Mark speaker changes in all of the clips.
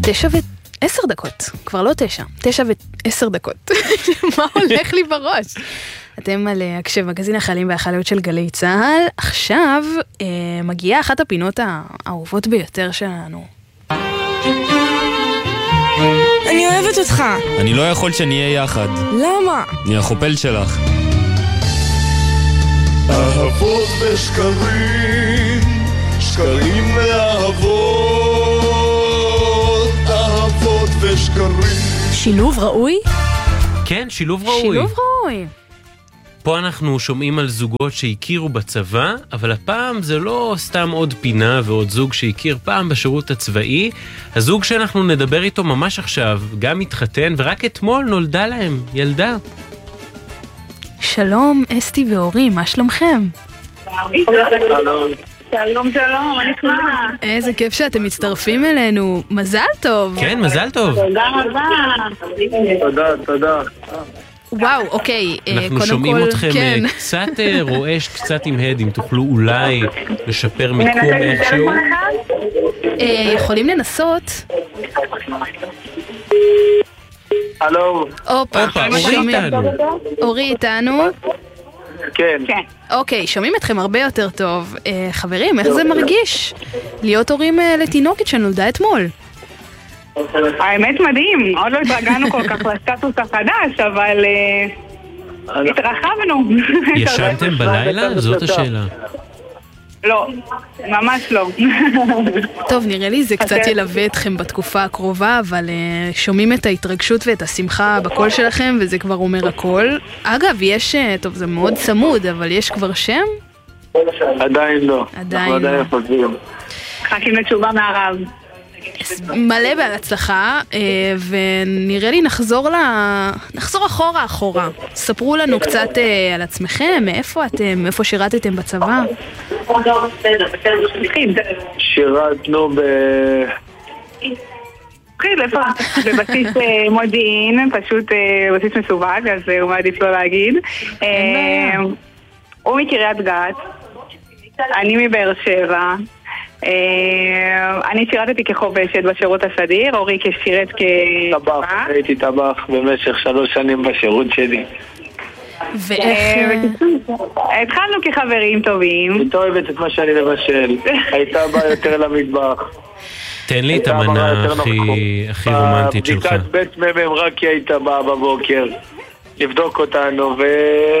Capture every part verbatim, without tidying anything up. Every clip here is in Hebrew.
Speaker 1: תשע ועשר דקות, כבר לא תשע, תשע ועשר דקות. מה הולך לי בראש? אתם על הקשב מגזין החיילים והחיילות של גלי צהל. עכשיו אה, מגיעה אחת הפינות האהובות ביותר שלנו.
Speaker 2: אני אוהבת אותך.
Speaker 3: אני לא יכול שנהיה יחד.
Speaker 2: למה?
Speaker 3: אני החופל שלך.
Speaker 4: אהבות ושקרים, שקרים ואהבות, אהבות ושקרים.
Speaker 1: שילוב ראוי?
Speaker 5: כן, שילוב ראוי.
Speaker 1: שילוב ראוי.
Speaker 5: פה אנחנו שומעים על זוגות שהכירו בצבא, אבל הפעם זה לא סתם עוד פינה ועוד זוג שהכיר פעם בשירות הצבאי. הזוג שאנחנו נדבר איתו ממש עכשיו גם התחתן, ורק אתמול נולדה להם ילדה.
Speaker 1: שלום אסתי ואורי, מה שלומכם?
Speaker 6: שלום. שלום, שלום, אני שמחה.
Speaker 1: איזה כיף שאתם מצטרפים אלינו. מזל טוב.
Speaker 5: כן, מזל טוב.
Speaker 6: תודה רבה.
Speaker 4: תודה, תודה.
Speaker 1: וואו, אוקיי.
Speaker 5: אנחנו שומעים אתכם קצת רועש, קצת עם הד, אם תוכלו אולי לשפר מיקום איכשהו.
Speaker 1: יכולים לנסות.
Speaker 4: הלו.
Speaker 1: אופה,
Speaker 5: אורי איתנו.
Speaker 1: אורי איתנו.
Speaker 4: כן.
Speaker 1: אוקיי, שומעים אתכם הרבה יותר טוב. חברים, איך זה מרגיש להיות הורים לתינוקת שנולדה אתמול?
Speaker 6: האמת מדהים, עוד לא התרגענו כל כך לסטטוס החדש, אבל התרחבנו.
Speaker 5: ישנתם בלילה? זאת השאלה.
Speaker 6: לא, ממש לא.
Speaker 1: טוב, נראה לי זה קצת ילווה אתכם בתקופה הקרובה, אבל שומעים את ההתרגשות ואת השמחה בקול שלכם, וזה כבר אומר הכל. אגב, יש, טוב, זה מאוד צמוד, אבל יש כבר שם?
Speaker 4: עדיין לא.
Speaker 1: עדיין לא.
Speaker 6: חכים לתשובה מהרב.
Speaker 1: מלא בהצלחה, ונראה לי נחזור ל... נחזור אחורה אחורה. ספרו לנו קצת על עצמכם, מאיפה אתם, מאיפה שירתתם בצבא?
Speaker 4: שירתנו ב...
Speaker 6: בבסיס מודיעין, פשוט בסיס מסווג, אז הוא מעדיף לא להגיד. הוא מקריית גת, אני מבאר שבע. אני שירתתי כחובשת בשירות הסדיר, אורי כשירת
Speaker 4: כטבח, הייתי טבח במשך שלוש שנים בשירות שלי.
Speaker 1: ואיך...
Speaker 6: התחלנו כחברים טובים.
Speaker 4: היא אוהבת את מה שאני לבשל, הייתה באה יותר למטבח.
Speaker 5: תן לי את המנה הכי רומנטית שלך.
Speaker 4: בבדיקת בית ממם רק היא הייתה באה בבוקר לבדוק אותנו ו...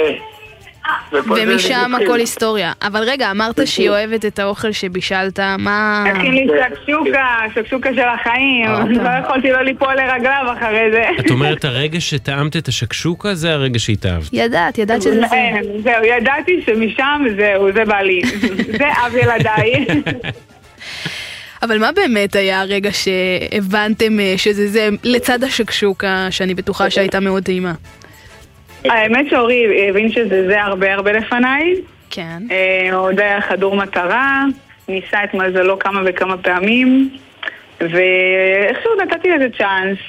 Speaker 1: ומשם הכל היסטוריה. אבל רגע, אמרת שהיא אוהבת את האוכל שבישלת, מה...
Speaker 6: הכין לי שקשוקה, שקשוקה של החיים. לא יכולתי לא ליפול לרגליו אחרי זה.
Speaker 5: את אומרת, הרגע שטעמת את השקשוקה, זה הרגע שהתאהבת.
Speaker 1: ידעת, ידעת שזה זה.
Speaker 6: זהו, ידעתי שמשם זהו, זה בא לי. זה אב ילדיי.
Speaker 1: אבל מה באמת היה הרגע שהבנתם שזה זה, לצד השקשוקה, שאני בטוחה שהייתה מאוד טעימה?
Speaker 6: האמת שאורי הבין שזה זה הרבה הרבה לפניי.
Speaker 1: כן.
Speaker 6: הוא עוד היה חדור מטרה, ניסה את מזלו כמה וכמה פעמים, ואיכשהו נתתי לזה צ'אנס,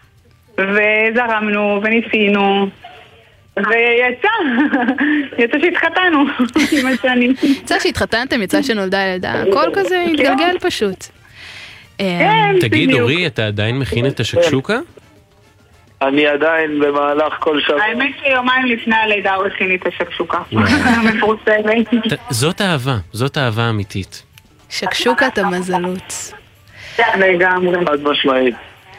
Speaker 6: וזרמנו וניסינו, ויצא, יצא שהתחתנו עם השנים.
Speaker 1: יצא שהתחתנתם, יצא שנולדה ילדה, הכל כזה התגלגל פשוט.
Speaker 5: תגיד, אורי, אתה עדיין מכין את השקשוקה?
Speaker 4: אני עדיין במהלך כל שבוע.
Speaker 6: האמת שיומיים לפני הלידה הוא הכין לי את השקשוקה. מפורסמת.
Speaker 5: זאת אהבה, זאת אהבה אמיתית.
Speaker 1: שקשוקת המזלות.
Speaker 6: לגמרי.
Speaker 4: חד משמעית.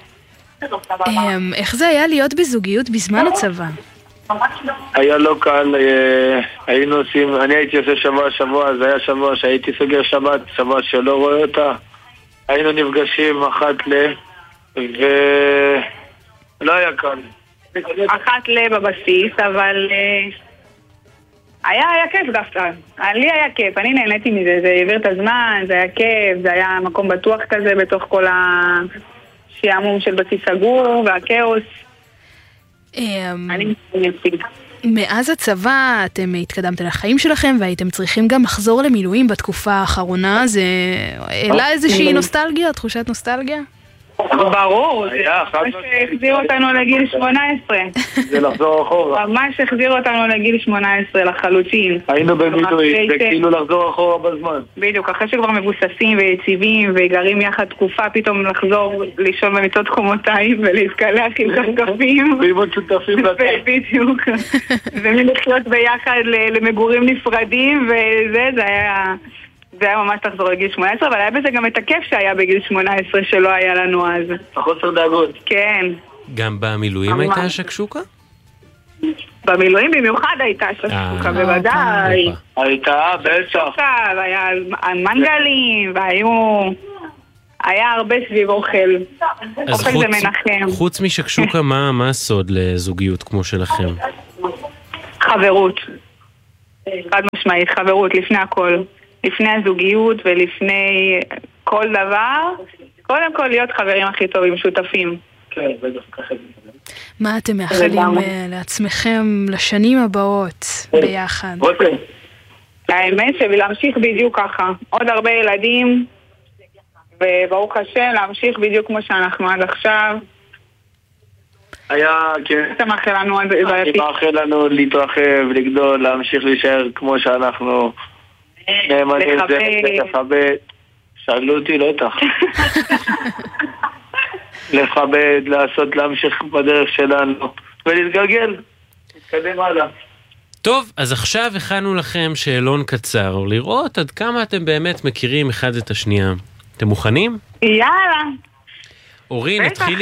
Speaker 1: איך זה היה להיות בזוגיות בזמן הצבא?
Speaker 4: היה לא קל, היינו עושים, אני הייתי עושה שבוע שבוע, אז היה שבוע שהייתי סוגר שבת, שבוע שלא רואה אותה. היינו נפגשים אחת ל... ו... לא היה קל.
Speaker 6: אחת לב בבסיס, אבל היה, היה כיף דווקא. לי היה כיף, אני נהניתי מזה, זה העביר את הזמן, זה היה כיף, זה היה מקום בטוח כזה בתוך כל השעמום של בסיס סגור והכאוס. אני מציג.
Speaker 1: מאז הצבא אתם התקדמתם לחיים שלכם והייתם צריכים גם לחזור למילואים בתקופה האחרונה, זה העלה איזושהי נוסטלגיה, תחושת נוסטלגיה?
Speaker 6: ברור, זה
Speaker 4: היה, חד
Speaker 6: ממש
Speaker 4: משמעית.
Speaker 6: החזיר אותנו לגיל שמונה עשרה.
Speaker 4: זה לחזור אחורה.
Speaker 6: ממש החזיר אותנו לגיל שמונה עשרה לחלוטין.
Speaker 4: היינו במילואים,
Speaker 6: אחרי
Speaker 4: זה
Speaker 6: ש-
Speaker 4: כאילו לחזור אחורה בזמן.
Speaker 6: בדיוק, אחרי שכבר מבוססים ויציבים וגרים יחד תקופה, פתאום לחזור לישון במיטות קומותיים ולהתקלח עם כפכפים.
Speaker 4: ועם שותפים לתת.
Speaker 6: בדיוק. ומלחיות ביחד ל- למגורים נפרדים, וזה, זה היה... זה היה ממש לחזור לגיל שמונה עשרה, אבל היה בזה גם את הכיף שהיה בגיל שמונה עשרה שלא היה לנו אז.
Speaker 4: החוסר דאגות.
Speaker 6: כן.
Speaker 5: גם במילואים
Speaker 6: ממש.
Speaker 5: הייתה שקשוקה?
Speaker 6: במילואים במיוחד הייתה שקשוקה,
Speaker 5: אה,
Speaker 6: בוודאי.
Speaker 5: הופה.
Speaker 4: הייתה, בטח.
Speaker 6: שקשוקה, והיה מנגלים, והיו... היה הרבה סביב אוכל.
Speaker 5: אז
Speaker 6: אוכל זה
Speaker 5: חוץ-
Speaker 6: מנחם.
Speaker 5: חוץ משקשוקה, מה מה הסוד לזוגיות כמו שלכם?
Speaker 6: חברות. חד משמעית, חברות, לפני הכל. לפני הזוגיות ולפני כל דבר. קודם כל להיות חברים הכי טובים, שותפים.
Speaker 4: כן, בטח, ככה.
Speaker 1: מה אתם מאחלים
Speaker 6: לגמרי.
Speaker 1: אה, לעצמכם לשנים הבאות ביחד?
Speaker 4: רותם,
Speaker 6: האמת שלהמשיך בדיוק ככה. עוד הרבה ילדים, וברוך השם, להמשיך בדיוק כמו שאנחנו עד עכשיו.
Speaker 4: היה, כן.
Speaker 6: אתה מאחל לנו עוד
Speaker 4: אני
Speaker 6: בעייתי.
Speaker 4: מאחל לנו להתרחב, לגדול, להמשיך להישאר כמו שאנחנו נאמנים זה,
Speaker 6: לכבד.
Speaker 4: לכבד. שאלו אותי, לא איתך. לכבד, לעשות, להמשיך בדרך שלנו ולהתגלגל, להתקדם הלאה.
Speaker 5: טוב, אז עכשיו הכנו לכם שאלון קצר, לראות עד כמה אתם באמת מכירים אחד את השנייה. אתם מוכנים?
Speaker 6: יאללה.
Speaker 5: אורין,
Speaker 6: בטח.
Speaker 5: התחילי